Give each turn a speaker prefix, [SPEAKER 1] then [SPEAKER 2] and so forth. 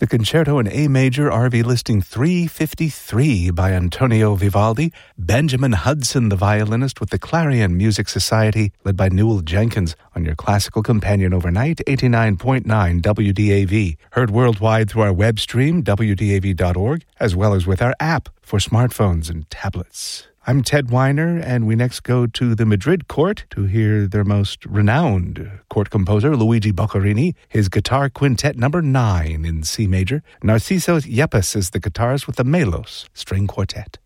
[SPEAKER 1] The Concerto in A Major, RV Listing 353 by Antonio Vivaldi. Benjamin Hudson, the violinist with the Clarion Music Society, led by Newell Jenkins, on your classical companion overnight, 89.9 WDAV. Heard worldwide through our web stream, wdav.org, as well as with our app for smartphones and tablets. I'm Ted Weiner, and we next go to the Madrid court to hear their most renowned court composer, Luigi Boccherini, his guitar quintet number 9 in C major. Narciso Yepes is the guitarist with the Melos String Quartet.